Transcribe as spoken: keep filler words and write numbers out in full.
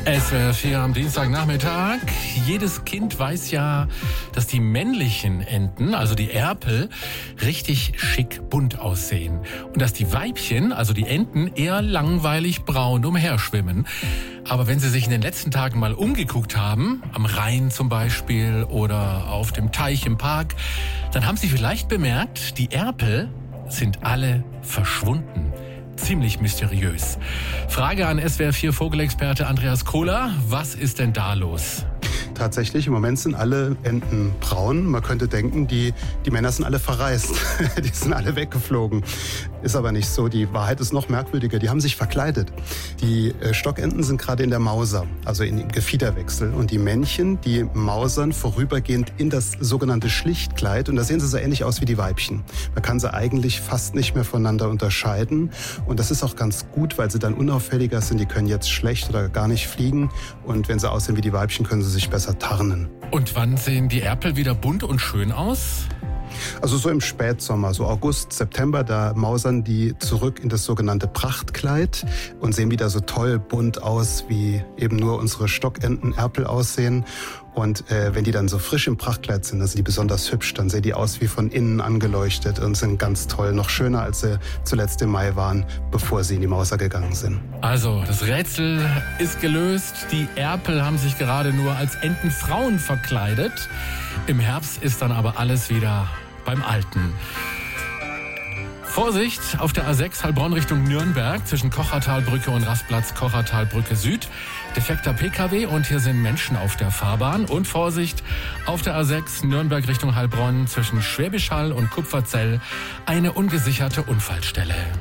S W R vier am Dienstagnachmittag. Jedes Kind weiß ja, dass die männlichen Enten, also die Erpel, richtig schick bunt aussehen. Und dass die Weibchen, also die Enten, eher langweilig braun umherschwimmen. Aber wenn Sie sich in den letzten Tagen mal umgeguckt haben, am Rhein zum Beispiel oder auf dem Teich im Park, dann haben Sie vielleicht bemerkt, die Erpel sind alle verschwunden. Ziemlich mysteriös. Frage an S W R vier Vogelexperte Andreas Kohler. Was ist denn da los? Tatsächlich, im Moment sind alle Enten braun. Man könnte denken, die, die Männer sind alle verreist. Die sind alle weggeflogen. Ist aber nicht so. Die Wahrheit ist noch merkwürdiger. Die haben sich verkleidet. Die äh, Stockenten sind gerade in der Mauser, also in Gefiederwechsel. Und die Männchen, die mausern vorübergehend in das sogenannte Schlichtkleid. Und da sehen sie so ähnlich aus wie die Weibchen. Man kann sie eigentlich fast nicht mehr voneinander unterscheiden. Und das ist auch ganz gut, weil sie dann unauffälliger sind. Die können jetzt schlecht oder gar nicht fliegen. Und wenn sie aussehen wie die Weibchen, können sie sich besser tarnen. Und wann sehen die Erpel wieder bunt und schön aus? Also so im Spätsommer, so August, September, da mausern die zurück in das sogenannte Prachtkleid und sehen wieder so toll bunt aus, wie eben nur unsere Stockenten Erpel aussehen. Und äh, wenn die dann so frisch im Prachtkleid sind, dann sind die besonders hübsch, dann sehen die aus wie von innen angeleuchtet und sind ganz toll, noch schöner, als sie zuletzt im Mai waren, bevor sie in die Mauser gegangen sind. Also, das Rätsel ist gelöst. Die Erpel haben sich gerade nur als Entenfrauen verkleidet. Im Herbst ist dann aber alles wieder beim Alten. Vorsicht auf der A sechs Heilbronn Richtung Nürnberg zwischen Kochertalbrücke und Rastplatz Kochertalbrücke Süd. Defekter P K W und hier sind Menschen auf der Fahrbahn. Und Vorsicht auf der A sechs Nürnberg Richtung Heilbronn zwischen Schwäbisch Hall und Kupferzell eine ungesicherte Unfallstelle.